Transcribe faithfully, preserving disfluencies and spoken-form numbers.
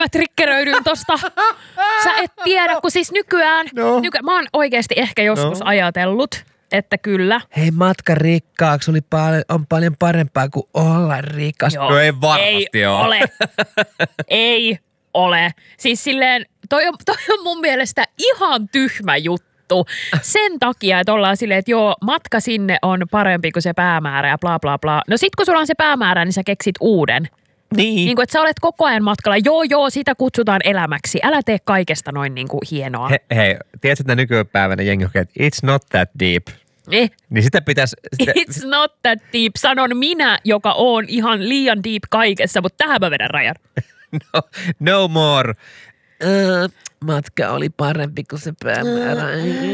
mä triggeröidyn tosta. Sä et tiedä, kun siis nykyään, No. nyky, mä oon oikeasti ehkä joskus No. ajatellut, että kyllä. Hei, matka rikkaaksi oli paljon, on paljon parempaa kuin olla rikas. Joo. No ei varmasti Ei ole. ole. Ei ole. Siis silleen, toi on, toi on mun mielestä ihan tyhmä juttu. Sen takia, että ollaan silleen, että joo, matka sinne on parempi kuin se päämäärä ja bla bla bla. No sit kun sulla on se päämäärä, niin sä keksit uuden. Niin. Niin kuin, että sä olet koko ajan matkalla. Joo, joo, sitä kutsutaan elämäksi. Älä tee kaikesta noin niin kuin hienoa. He, hei, tiedätkö, että nykypäivänä jengi hokee, että it's not that deep. Eh. Niin sitä pitäisi... Sitä, It's not that deep, sanon minä, joka on ihan liian deep kaikessa, mutta tähän mä vedän rajan. no, no more. Uh, matka oli parempi kuin se päämäärä.